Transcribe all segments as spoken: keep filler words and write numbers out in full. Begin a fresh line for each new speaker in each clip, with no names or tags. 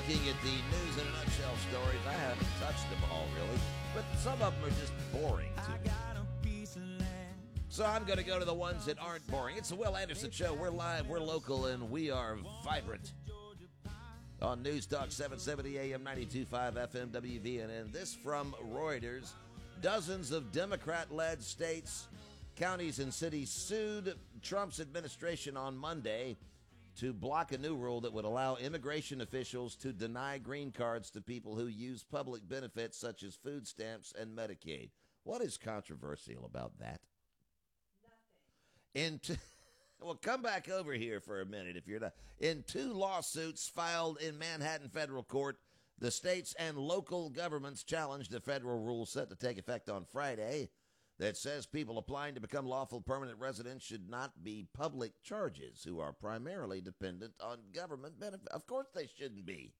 looking at the news in a nutshell stories. I haven't touched them all, really, but some of them are just boring to me. So I'm going to go to the ones that aren't boring. It's the Will Anderson Show. We're live, we're local, and we are vibrant. On News Talk seven seventy A M, ninety-two point five F M W V N N. This from Reuters. Dozens of Democrat-led states, counties, and cities sued Trump's administration on Monday to block a new rule that would allow immigration officials to deny green cards to people who use public benefits such as food stamps and Medicaid. What is controversial about that?
Nothing.
In t- well, come back over here for a minute if you're not. In two lawsuits filed in Manhattan federal court, the states and local governments challenged a federal rule set to take effect on Friday that says people applying to become lawful permanent residents should not be public charges who are primarily dependent on government benefits. Of course they shouldn't be.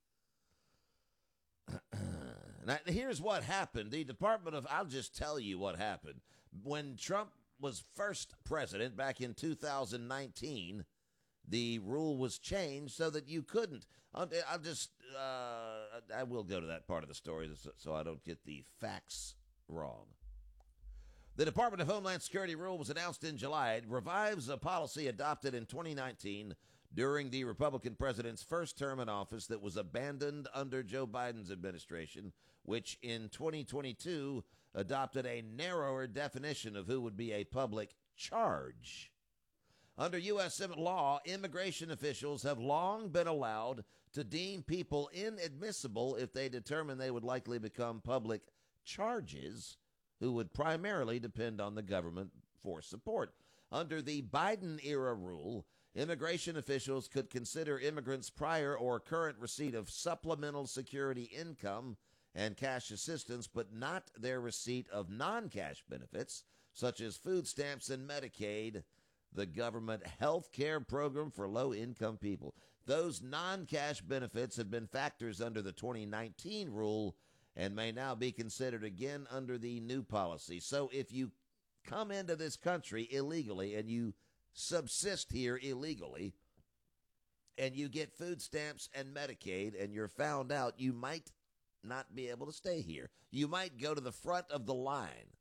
Now, here's what happened. The Department of, I'll just tell you what happened. When Trump was first president back in two thousand nineteen, the rule was changed so that you couldn't. I'll, I'll just, uh, I will go to that part of the story so I don't get the facts wrong. The Department of Homeland Security rule was announced in July. It revives a policy adopted in twenty nineteen during the Republican president's first term in office that was abandoned under Joe Biden's administration, which in twenty twenty-two adopted a narrower definition of who would be a public charge. Under U S civil law, immigration officials have long been allowed to deem people inadmissible if they determine they would likely become public charges who would primarily depend on the government for support. Under the Biden-era rule, immigration officials could consider immigrants' prior or current receipt of supplemental security income and cash assistance, but not their receipt of non-cash benefits, such as food stamps and Medicaid, the government health care program for low-income people. Those non-cash benefits have been factors under the twenty nineteen rule and may now be considered again under the new policy. So if you come into this country illegally and you subsist here illegally and you get food stamps and Medicaid and you're found out, you might not be able to stay here. You might go to the front of the line.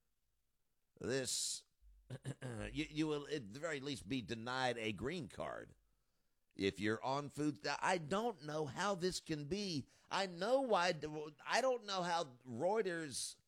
This, you, you will at the very least be denied a green card. If you're on food, I don't know how this can be. I know why. I don't know how Reuters,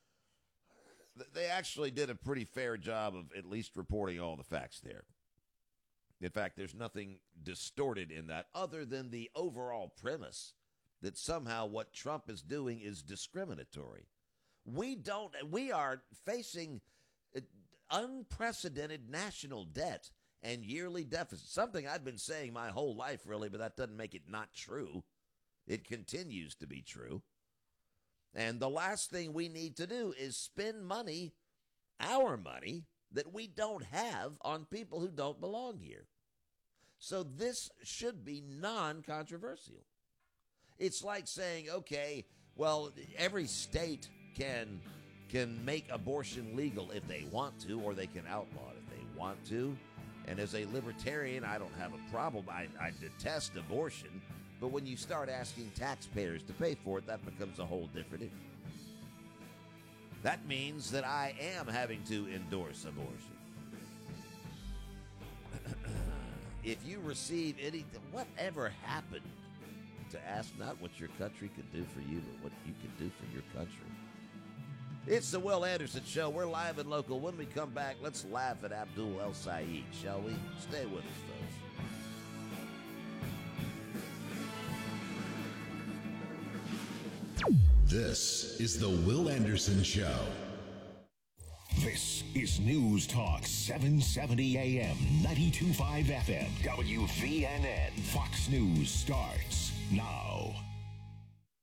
they actually did a pretty fair job of at least reporting all the facts there. In fact, there's nothing distorted in that other than the overall premise that somehow what Trump is doing is discriminatory. We don't, we are facing unprecedented national debt and yearly deficit, something I've been saying my whole life, really, but that doesn't make it not true. It continues to be true. And the last thing we need to do is spend money, our money, that we don't have on people who don't belong here. So this should be non-controversial. It's like saying, okay, well, every state can, can make abortion legal if they want to, or they can outlaw it if they want to. And as a libertarian, I don't have a problem. I, I detest abortion. But when you start asking taxpayers to pay for it, that becomes a whole different issue. That means that I am having to endorse abortion. If you receive anything, whatever happened to ask not what your country could do for you, but what you could do for your country. It's the Will Anderson Show. We're live and local. When we come back, let's laugh at Abdul El-Sayed, shall we? Stay with us, folks.
This is the Will Anderson Show.
This is News Talk seven seventy A M, ninety-two point five F M, W V N N. Fox News starts now.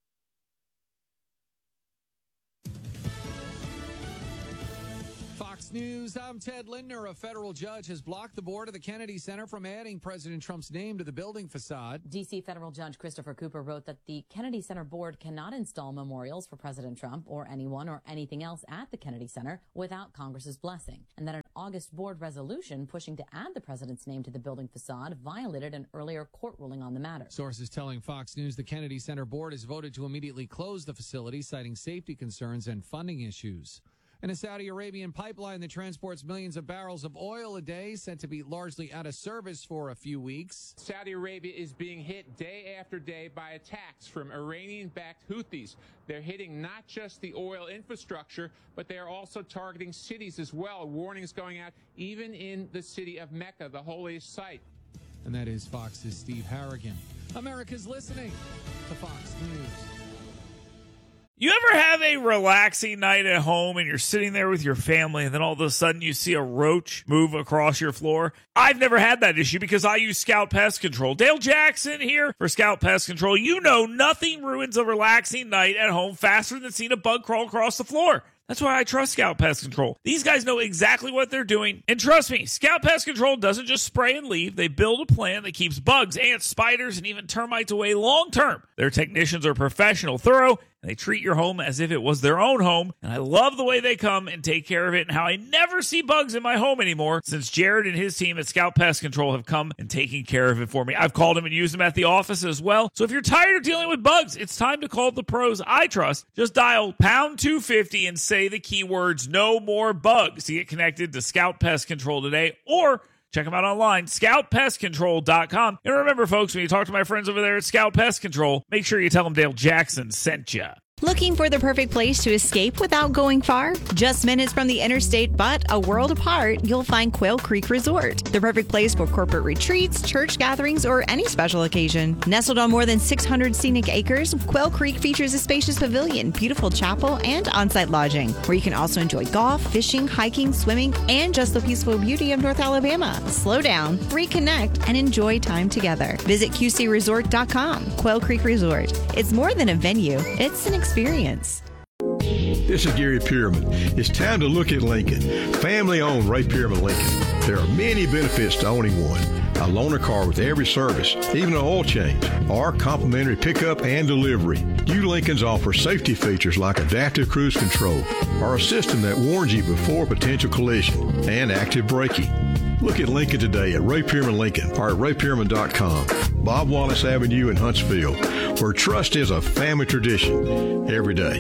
Fox
News, I'm Ted Lindner. A federal judge has blocked the board of the Kennedy Center from adding President Trump's name to the building facade.
D C federal judge Christopher Cooper wrote that the Kennedy Center board cannot install memorials for President Trump or anyone or anything else at the Kennedy Center without Congress's blessing, and that an August board resolution pushing to add the president's name to the building facade violated an earlier court ruling on the matter.
Sources telling Fox News the Kennedy Center board has voted to immediately close the facility, citing safety concerns and funding issues. And a Saudi Arabian pipeline that transports millions of barrels of oil a day said to be largely out of service for a few weeks.
Saudi Arabia is being hit day after day by attacks from Iranian-backed Houthis. They're hitting not just the oil infrastructure, but they are also targeting cities as well. Warnings going out even in the city of Mecca, the holiest site.
And that is Fox's Steve Harrigan. America's listening to Fox News.
You ever have a relaxing night at home and you're sitting there with your family and then all of a sudden you see a roach move across your floor? I've never had that issue because I use Scout Pest Control. Dale Jackson here for Scout Pest Control. You know nothing ruins a relaxing night at home faster than seeing a bug crawl across the floor. That's why I trust Scout Pest Control. These guys know exactly what they're doing. And trust me, Scout Pest Control doesn't just spray and leave. They build a plan that keeps bugs, ants, spiders, and even termites away long term. Their technicians are professional, thorough, and they treat your home as if it was their own home. And I love the way they come and take care of it and how I never see bugs in my home anymore since Jared and his team at Scout Pest Control have come and taken care of it for me. I've called them and used them at the office as well. So if you're tired of dealing with bugs, it's time to call the pros I trust. Just dial pound two fifty and say the keywords no more bugs to get connected to Scout Pest Control today, or check them out online, scout pest control dot com. And remember, folks, when you talk to my friends over there at Scout Pest Control, make sure you tell them Dale Jackson sent you.
Looking for the perfect place to escape without going far? Just minutes from the interstate, but a world apart, you'll find Quail Creek Resort. The perfect place for corporate retreats, church gatherings, or any special occasion. Nestled on more than six hundred scenic acres, Quail Creek features a spacious pavilion, beautiful chapel, and on-site lodging, where you can also enjoy golf, fishing, hiking, swimming, and just the peaceful beauty of North Alabama. Slow down, reconnect, and enjoy time together. Visit Q C resort dot com. Quail Creek Resort. It's more than a venue. It's an experience.
This is Gary Pierman. It's time to look at Lincoln. Family-owned Ray Pierman Lincoln. There are many benefits to owning one. A loaner car with every service, even an oil change, or complimentary pickup and delivery. You Lincolns offer safety features like adaptive cruise control, or a system that warns you before potential collision, and active braking. Look at Lincoln today at Ray Pierman Lincoln or at ray pierman dot com. Bob Wallace Avenue in Huntsville, where trust is a family tradition every day.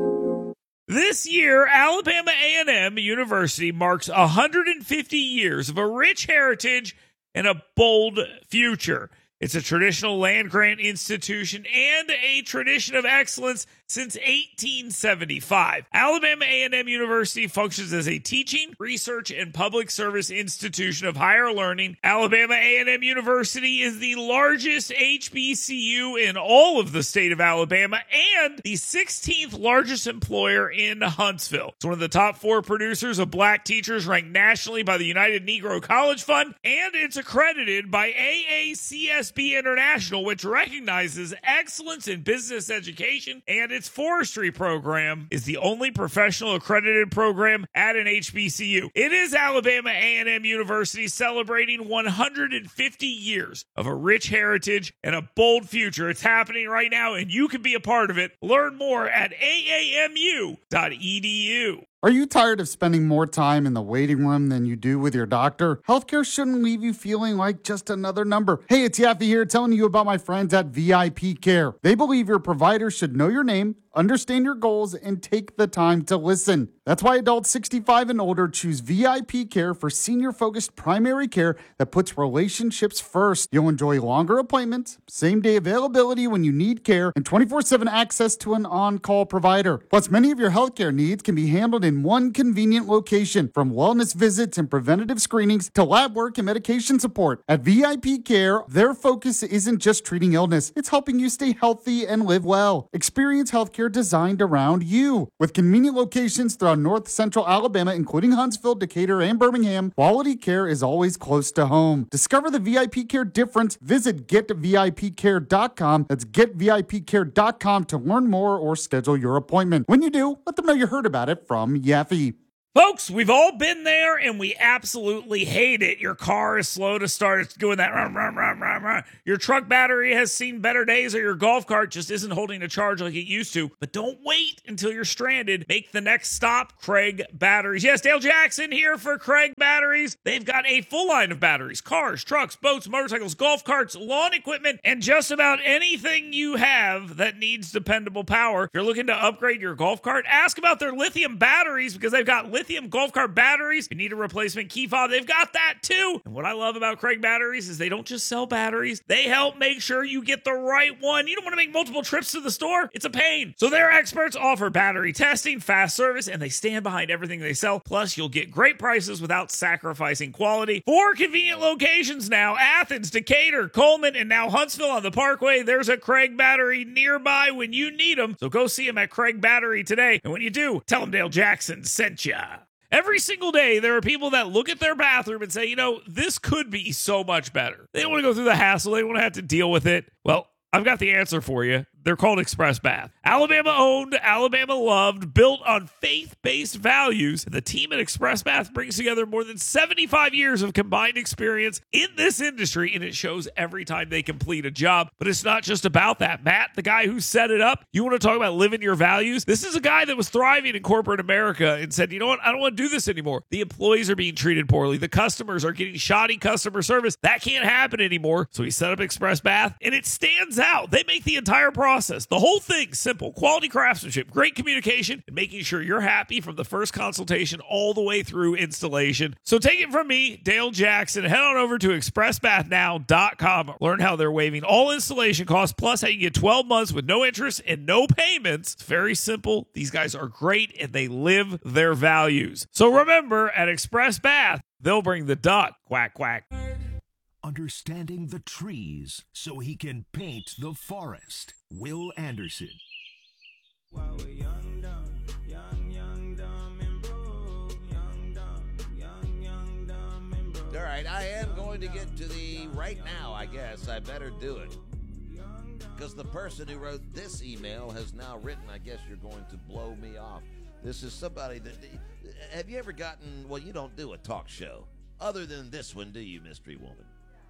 This year, Alabama A and M University marks one hundred fifty years of a rich heritage and a bold future. It's a traditional land-grant institution and a tradition of excellence since eighteen seventy-five. Alabama A and M University functions as a teaching, research, and public service institution of higher learning. Alabama A and M University is the largest H B C U in all of the state of Alabama and the sixteenth largest employer in Huntsville. It's one of the top four producers of black teachers, ranked nationally by the United Negro College Fund, and it's accredited by A A C S B International, which recognizes excellence in business education, and its forestry program is the only professional accredited program at an H B C U. It is Alabama A and M University celebrating one hundred fifty years of a rich heritage and a bold future. It's happening right now, and you can be a part of it. Learn more at A A M U dot E D U.
Are you tired of spending more time in the waiting room than you do with your doctor? Healthcare shouldn't leave you feeling like just another number. Hey, it's Yaffe here telling you about my friends at V I P Care. They believe your provider should know your name, understand your goals, and take the time to listen. That's why adults sixty-five and older choose V I P Care for senior-focused primary care that puts relationships first. You'll enjoy longer appointments, same-day availability when you need care, and twenty-four seven access to an on-call provider. Plus, many of your healthcare needs can be handled in one convenient location, from wellness visits and preventative screenings to lab work and medication support. At V I P Care, their focus isn't just treating illness, it's helping you stay healthy and live well. Experience healthcare designed around you. With convenient locations throughout North Central Alabama, including Huntsville, Decatur, and Birmingham, quality care is always close to home. Discover the V I P Care difference. Visit get V I P care dot com. That's get V I P care dot com to learn more or schedule your appointment. When you do, let them know you heard about it from Yaffe.
Folks, we've all been there, and we absolutely hate it. Your car is slow to start. It's doing that. Rah, rah, rah, rah, rah. Your truck battery has seen better days, or your golf cart just isn't holding a charge like it used to. But don't wait until you're stranded. Make the next stop, Craig Batteries. Yes, Dale Jackson here for Craig Batteries. They've got a full line of batteries, cars, trucks, boats, motorcycles, golf carts, lawn equipment, and just about anything you have that needs dependable power. If you're looking to upgrade your golf cart, ask about their lithium batteries, because they've got lithium Lithium golf cart batteries. If you need a replacement key fob, they've got that too. And what I love about Craig Batteries is they don't just sell batteries. They help make sure you get the right one. You don't want to make multiple trips to the store. It's a pain. So their experts offer battery testing, fast service, and they stand behind everything they sell. Plus, you'll get great prices without sacrificing quality. Four convenient locations now: Athens, Decatur, Coleman, and now Huntsville on the Parkway. There's a Craig Battery nearby when you need them. So go see them at Craig Battery today. And when you do, tell them Dale Jackson sent ya. Every single day, there are people that look at their bathroom and say, you know, this could be so much better. They don't want to go through the hassle. They don't want to have to deal with it. Well, I've got the answer for you. They're called Express Bath. Alabama owned, Alabama loved, built on faith-based values. The team at Express Bath brings together more than seventy-five years of combined experience in this industry, and it shows every time they complete a job. But it's not just about that. Matt, the guy who set it up, you want to talk about living your values? This is a guy that was thriving in corporate America and said, you know what? I don't want to do this anymore. The employees are being treated poorly. The customers are getting shoddy customer service. That can't happen anymore. So he set up Express Bath, and it stands out. They make the entire process, the whole thing, simple. Quality craftsmanship, great communication, and making sure you're happy from the first consultation all the way through installation. So take it from me, Dale Jackson. Head on over to express bath now dot com. Learn how they're waiving all installation costs, plus how you get twelve months with no interest and no payments. It's very simple. These guys are great, and they live their values. So remember, at Express Bath, they'll bring the duck. Quack, quack.
Understanding the trees so he can paint the forest. Will Anderson.
While we're young, dumb, young, young, dumb, and broke. Young, dumb, young, young, dumb, and broke.
All right, I am going to get to the right now, I guess. I better do it. Because the person who wrote this email has now written, I guess you're going to blow me off. This is somebody that... Have you ever gotten... Well, you don't do a talk show. Other than this one, do you, Mystery Woman?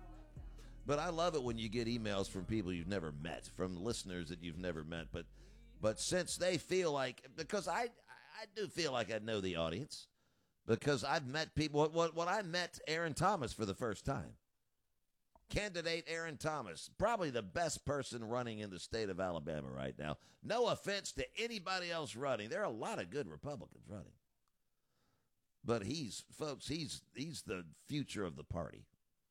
But I love it when you get emails from people you've never met, from listeners that you've never met. But but since they feel like, because I I do feel like I know the audience, because I've met people. When, when I met Aaron Thomas for the first time, candidate Aaron Thomas, probably the best person running in the state of Alabama right now. No offense to anybody else running. There are a lot of good Republicans running. But he's, folks, he's he's the future of the party.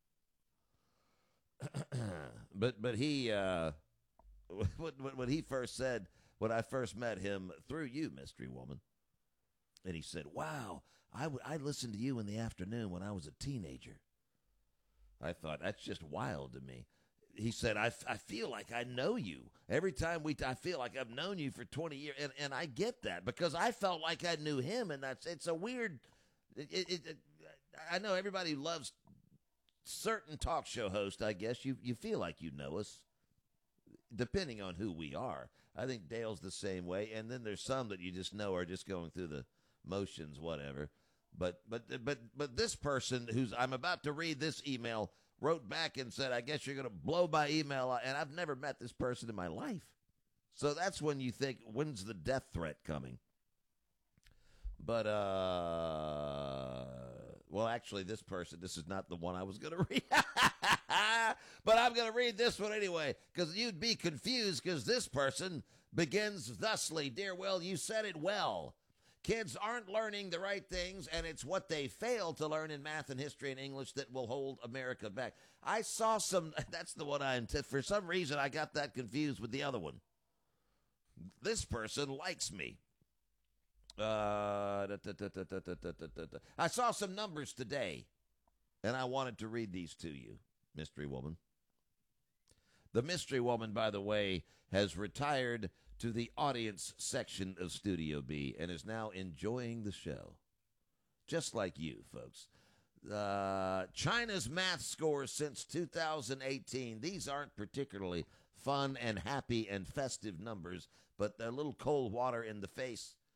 but but he uh, when, when he first said, when I first met him through you, Mystery Woman, and he said, wow, I, w- I listened to you in the afternoon when I was a teenager. I thought, that's just wild to me. He said, I, f- I feel like I know you. Every time we, t- I feel like I've known you for twenty years. And, and I get that, because I felt like I knew him. And that's, it's a weird, it, it, it, I know everybody loves certain talk show hosts. I guess you, you feel like you know us, depending on who we are. I think Dale's the same way. And then there's some that you just know are just going through the motions, whatever. But but but but this person who's, I'm about to read this email, wrote back and said, I guess you're going to blow by email. And I've never met this person in my life. So that's when you think, when's the death threat coming? But, uh, well, actually, this person, this is not the one I was going to read. But I'm going to read this one anyway, because you'd be confused, because this person begins thusly. Dear Will, you said it well. Kids aren't learning the right things, and it's what they fail to learn in math and history and English that will hold America back. I saw some, that's the one I intended. For some reason, I got that confused with the other one. This person likes me. Uh, da, da, da, da, da, da, da, da, da. I saw some numbers today, and I wanted to read these to you, Mystery Woman. The Mystery Woman, by the way, has retired to the audience section of Studio B and is now enjoying the show, just like you, folks. Uh, China's math scores since two thousand eighteen. These aren't particularly fun and happy and festive numbers, but they're a little cold water in the face.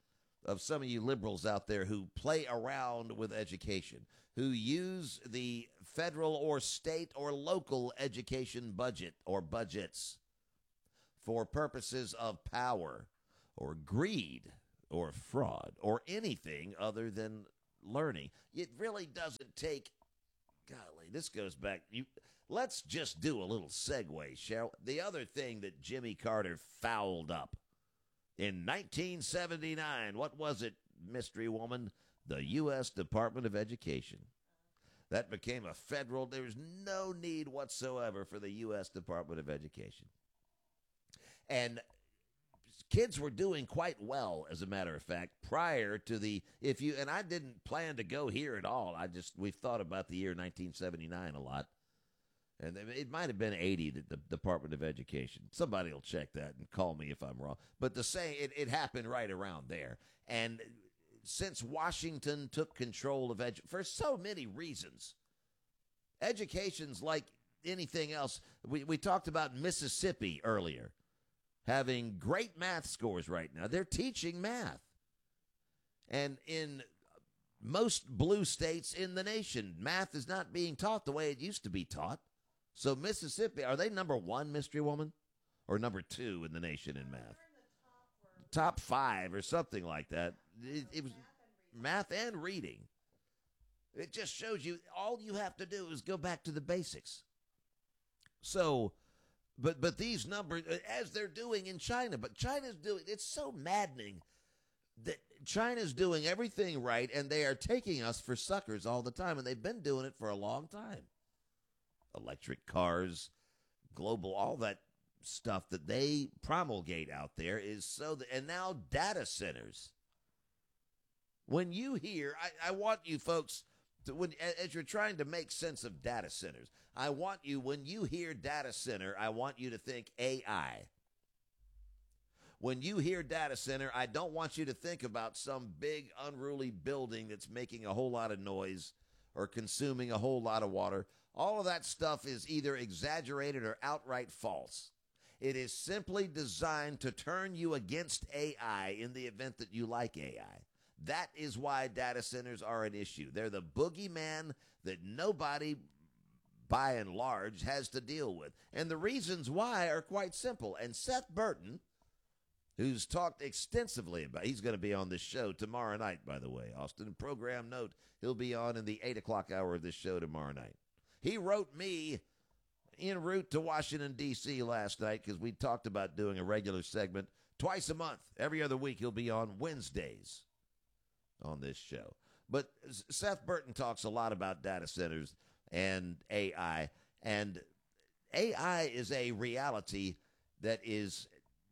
of some of you liberals out there who play around with education, who use the federal or state or local education budget or budgets for purposes of power or greed or fraud or anything other than learning. It really doesn't take, golly, this goes back. You, let's just do a little segue, Cheryl. The other thing that Jimmy Carter fouled up in nineteen seventy-nine, what was it, mystery woman? The U S Department of Education. That became a federal, there's no need whatsoever for the U S Department of Education. And kids were doing quite well, as a matter of fact, prior to the, if you, and I didn't plan to go here at all. I just, we've thought about the year nineteen seventy-nine a lot. And it might have been eighty, the, the Department of Education. Somebody will check that and call me if I'm wrong. But the same, it, it happened right around there. And since Washington took control of edu- for so many reasons, education's like anything else. We, we talked about Mississippi earlier, having great math scores right now. They're teaching math. And in most blue states in the nation, math is not being taught the way it used to be taught. So Mississippi, are they number one, Mystery Woman? Or number two in the nation in math? Top five or something like that. It, it was math and reading. It just shows you all you have to do is go back to the basics. So, but but these numbers, as they're doing in China, but China's doing, it's so maddening that China's doing everything right, and they are taking us for suckers all the time, and they've been doing it for a long time. Electric cars, global, all that stuff that they promulgate out there is so that, and now data centers. When you hear, I, I want you folks to, when as you're trying to make sense of data centers, I want you, when you hear data center, I want you to think A I. When you hear data center, I don't want you to think about some big unruly building that's making a whole lot of noise or consuming a whole lot of water. All of that stuff is either exaggerated or outright false. It is simply designed to turn you against A I in the event that you like A I. That is why data centers are an issue. They're the boogeyman that nobody, by and large, has to deal with. And the reasons why are quite simple. And Seth Burton, who's talked extensively about, he's going to be on this show tomorrow night, by the way. Austin, program note, he'll be on in the eight o'clock hour of this show tomorrow night. He wrote me en route to Washington, D C last night because we talked about doing a regular segment twice a month. Every other week he'll be on Wednesdays on this show. But Seth Burton talks a lot about data centers and A I. And A I is a reality that is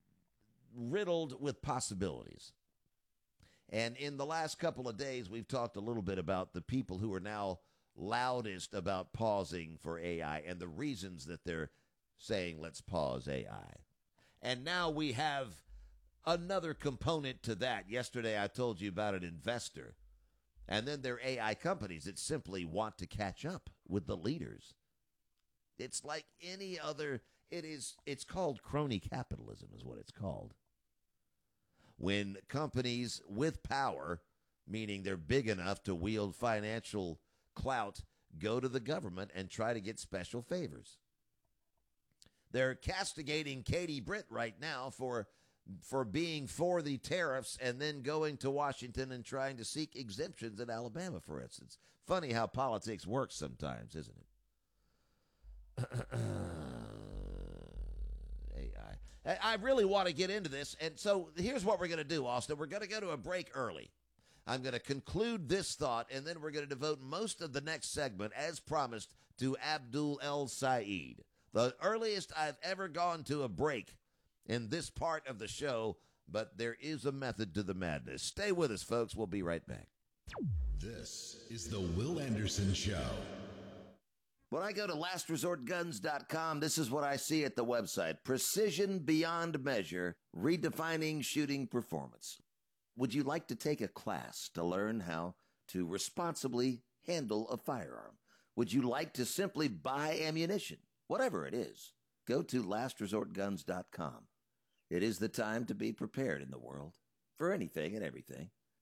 riddled with possibilities. And in the last couple of days, we've talked a little bit about the people who are now loudest about pausing for A I and the reasons that they're saying let's pause A I. And now we have another component to that. Yesterday I told you about an investor. And then there are A I companies that simply want to catch up with the leaders. It's like any other, it is, it's called crony capitalism is what it's called. When companies with power, meaning they're big enough to wield financial clout, go to the government and try to get special favors. They're castigating Katie Britt right now for for being for the tariffs and then going to Washington and trying to seek exemptions in Alabama, for instance. Funny how politics works sometimes, isn't it? A I. I really want to get into this, and so here's what we're going to do, Austin. We're going to go to a break early. I'm going to conclude this thought, and then we're going to devote most of the next segment, as promised, to Abdul El Said, the earliest I've ever gone to a break in this part of the show, but there is a method to the madness. Stay with us, folks. We'll be right back.
This is the Will Anderson Show.
When I go to last resort guns dot com, this is what I see at the website. Precision beyond measure, redefining shooting performance. Would you like to take a class to learn how to responsibly handle a firearm? Would you like to simply buy ammunition? Whatever it is, go to last resort guns dot com. It is the time to be prepared in the world for anything and everything.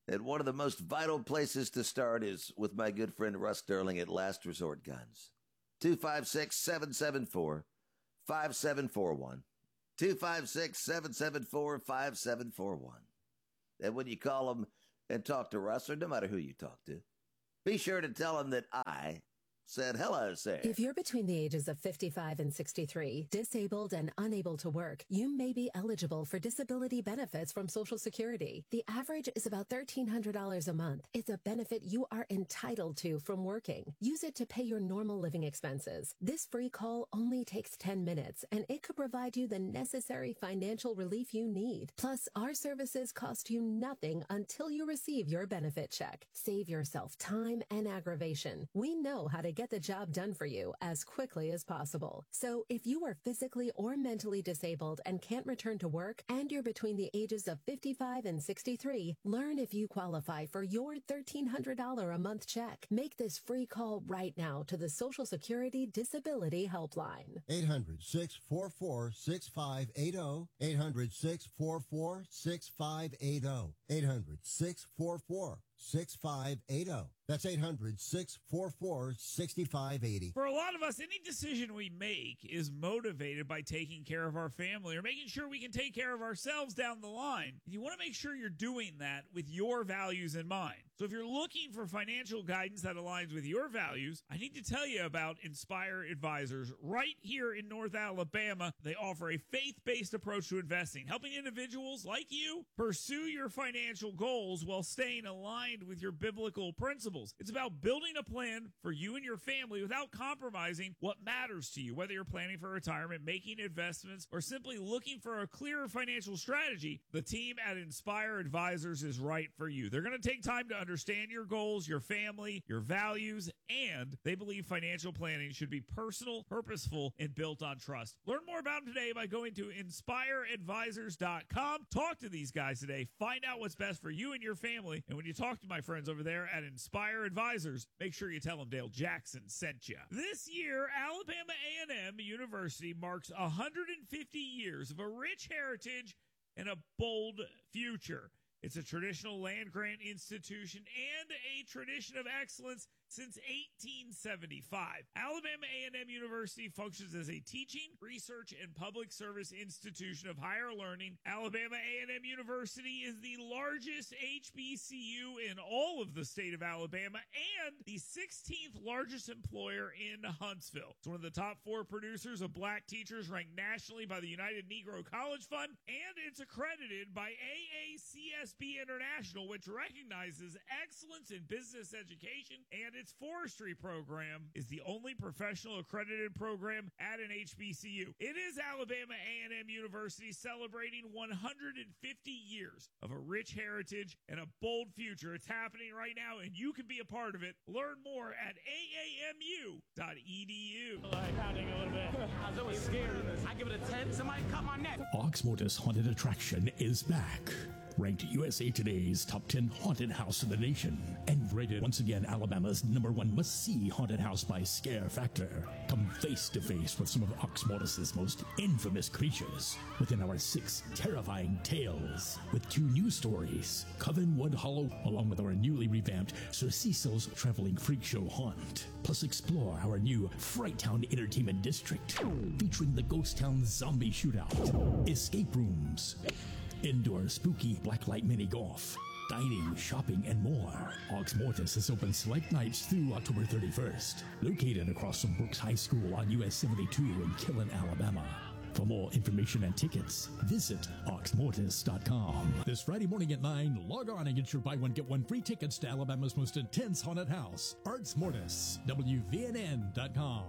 And one of the most vital places to start is with my good friend Russ Sterling at Last Resort Guns. two five six, seven seven four, five seven four one. two five six, seven seven four, five seven four one. And when you call them and talk to Russ, or no matter who you talk to, be sure to tell him that I said hello, sir.
If you're between the ages of fifty-five and sixty-three, disabled and unable to work, you may be eligible for disability benefits from Social Security. The average is about thirteen hundred dollars a month. It's a benefit you are entitled to from working. Use it to pay your normal living expenses. This free call only takes ten minutes, and it could provide you the necessary financial relief you need. Plus, our services cost you nothing until you receive your benefit check. Save yourself time and aggravation. We know how to get the job done for you as quickly as possible. So if you are physically or mentally disabled and can't return to work, and you're between the ages of fifty-five and sixty-three, learn if you qualify for your thirteen hundred dollars a month check. Make this free call right now to the Social Security Disability Helpline.
eight hundred, six four four, six five eight zero. eight hundred, six four four, six five eight zero. eight hundred, six four four, six five eight zero. That's eight hundred, six four four, six five eight zero.
For a lot of us, any decision we make is motivated by taking care of our family or making sure we can take care of ourselves down the line. And you want to make sure you're doing that with your values in mind. So if you're looking for financial guidance that aligns with your values, I need to tell you about Inspire Advisors right here in North Alabama. They offer a faith-based approach to investing, helping individuals like you pursue your financial goals while staying aligned with your biblical principles. It's about building a plan for you and your family without compromising what matters to you, whether you're planning for retirement, making investments, or simply looking for a clearer financial strategy. The team at Inspire Advisors is right for you. They're going to take time to understand your goals, your family, your values, and they believe financial planning should be personal, purposeful, and built on trust. Learn more about them today by going to inspire advisors dot com. Talk to these guys today. Find out what's best for you and your family. And when you talk to my friends over there at Inspire Advisors, make sure you tell them Dale Jackson sent you. This year, Alabama A and M University marks one hundred fifty years of a rich heritage and a bold future. It's a traditional land-grant institution and a tradition of excellence since eighteen seventy-five. Alabama A and M University functions as a teaching, research, and public service institution of higher learning. Alabama A and M University is the largest H B C U in all of the state of Alabama and the sixteenth largest employer in Huntsville. It's one of the top four producers of black teachers ranked nationally by the United Negro College Fund, and it's accredited by A A C S B International, which recognizes excellence in business education, and its forestry program is the only professional accredited program at an H B C U. It is Alabama A and M University celebrating one hundred fifty years of a rich heritage and a bold future. It's happening right now, and you can be a part of it. Learn more at A A M U dot E D U.
Like pounding a little bit. I was always scared. I give it a ten, somebody cut my neck.
Oxmoortis Haunted Attraction is back. Ranked U S A Today's top ten haunted house in the nation, and rated once again Alabama's number one must-see haunted house by scare factor. Come face to face with some of Oxmoortis' most infamous creatures within our six terrifying tales, with two new stories, Coven Wood Hollow, along with our newly revamped Sir Cecil's Traveling Freak Show Haunt. Plus explore our new Fright Town Entertainment District, featuring the Ghost Town Zombie Shootout, escape rooms, indoor spooky blacklight mini golf, dining, shopping, and more. Oxmoortis is open select nights through October thirty-first. Located across from Brooks High School on U S seventy-two in Killen, Alabama. For more information and tickets, visit oxmoortis dot com. This Friday morning at nine, log on and get your buy one, get one free tickets to Alabama's most intense haunted house, Oxmoortis, W V N N dot com.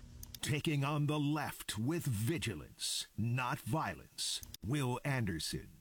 Taking on the left with vigilance, not violence. Will Anderson.